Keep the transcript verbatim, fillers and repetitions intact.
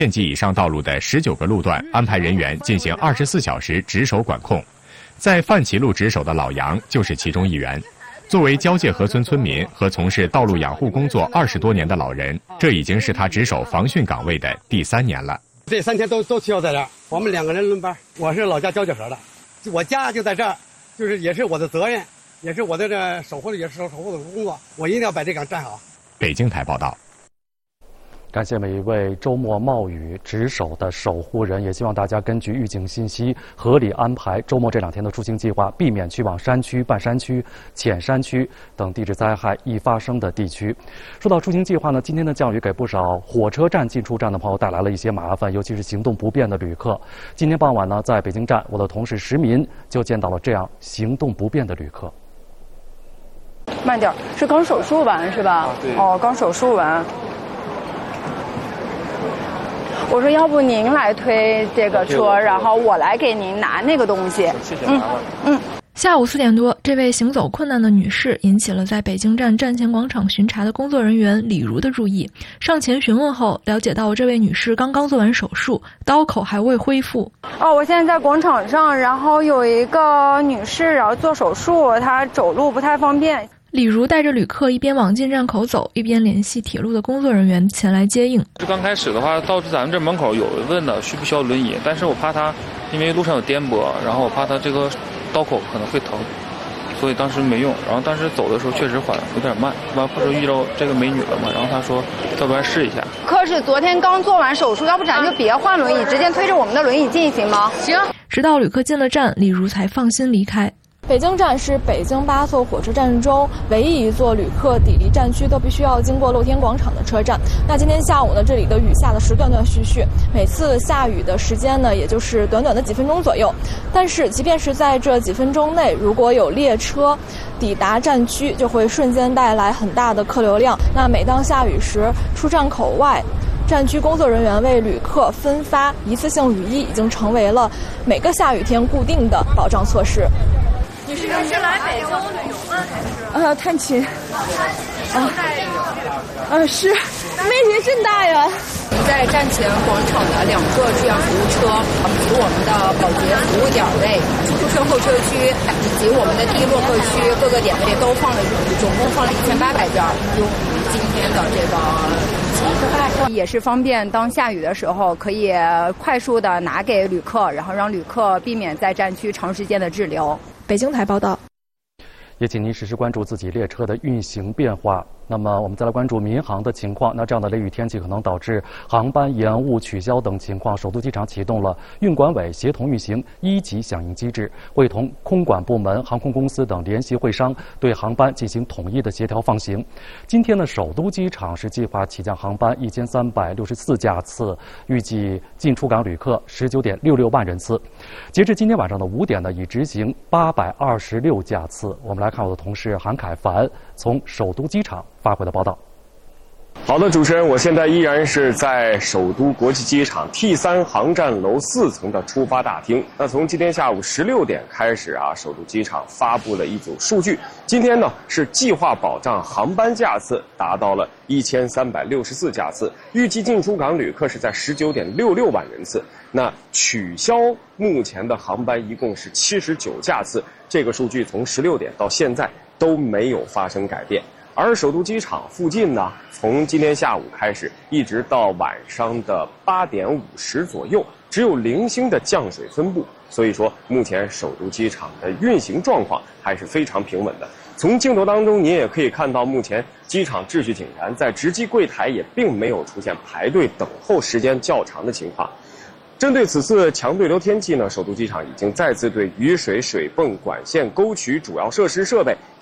县级以上道路的十九个路段安排人员进行二十四小时值守管控，在范齐路值守的老杨就是其中一员。作为交界河村村民和从事道路养护工作二十多年的老人，这已经是他值守防汛岗位的第三年了。 这三天都都需要在这儿，我们两个人轮班。我是老家交界河的，我家就在这儿，就是也是我的责任，也是我的这守护的，也是守护的工作，我一定要把这岗站好。 北京台报道。 感谢每一位周末冒雨值守的守护人，也希望大家根据预警信息合理安排周末这两天的出行计划，避免去往山区、半山区、浅山区等地质灾害易发生的地区。说到出行计划呢，今天的降雨给不少火车站进出站的朋友带来了一些麻烦，尤其是行动不便的旅客。今天傍晚呢，在北京站，我的同事石民就见到了这样行动不便的旅客。 慢点，是刚手术完是吧？ 啊、对。 哦，刚手术完。我说，要不您来推这个车，然后我来给您拿那个东西。 谢谢，嗯嗯。 下午四点多，这位行走困难的女士引起了在北京站站前广场巡查的工作人员李如的注意。上前询问后，了解到这位女士刚刚做完手术，刀口还未恢复。 哦，我现在在广场上，然后有一个女士然后做手术，她走路不太方便。 李如带着旅客一边往进站口走，一边联系铁路的工作人员前来接应。 刚开始的话，到咱们这门口有问的需不需要轮椅，但是我怕他，因为路上有颠簸，然后我怕他这个刀口可能会疼，所以当时没用。然后当时走的时候确实缓有点慢，完不是遇到这个美女了嘛，然后他说要不然试一下。 可是昨天刚做完手术，要不咱就别换轮椅，直接推着我们的轮椅进行吗？ 行。直到旅客进了站，李如才放心离开。 北京站是北京八座火车站中唯一一座旅客抵离站区都必须要经过露天广场的车站。那今天下午呢，这里的雨下的是断断续续，每次下雨的时间呢，也就是短短的几分钟左右。但是即便是在这几分钟内，如果有列车抵达站区，就会瞬间带来很大的客流量。那每当下雨时，出站口外站区工作人员为旅客分发一次性雨衣，已经成为了每个下雨天固定的保障措施。 你是是来北京旅游吗？还是？ 呃，探亲。 啊， 呃，是，面积真大呀！ 在站前广场的两个志愿服务车，以及我们的保洁服务点位、出租车候车区，以及我们的第一落客区各个点位都放了雨，总共放了一千八百件，用于今天的这个雨季，也是方便当下雨的时候可以快速的拿给旅客，然后让旅客避免在站区长时间的滞留。 北京台报道。 也请您实时关注自己列车的运行变化。那么我们再来关注民航的情况。那这样的雷雨天气可能导致航班延误、取消等情况，首都机场启动了运管委协同运行一级响应机制，会同空管部门、航空公司等联系会商，对航班进行统一的协调放行。今天呢，首都机场是计划起降航班一千三百六十四架次，预计进出港旅客十九点六六万人次。截至今天晚上的五点呢，已执行八百二十六架次。我们来看我的同事韩凯凡从首都机场发回的报道。 好的，主持人，我现在依然是在首都国际机场 T 三航站楼四层的出发大厅。那从今天下午十六点开始啊，首都机场发布了一组数据。今天呢是计划保障航班架次达到了一千三百六十四架次，预计进出港旅客是在十九点六六万人次。那取消目前的航班一共是七十九架次，这个数据从十六点到现在都没有发生改变。而首都机场附近呢，从今天下午开始，一直到晚上的八点五十左右，只有零星的降水分布。所以说，目前首都机场的运行状况还是非常平稳的。从镜头当中，您也可以看到，目前机场秩序井然，在值机柜台也并没有出现排队等候时间较长的情况。针对此次强对流天气呢，首都机场已经再次对雨水、水泵、管线、沟渠、主要设施设备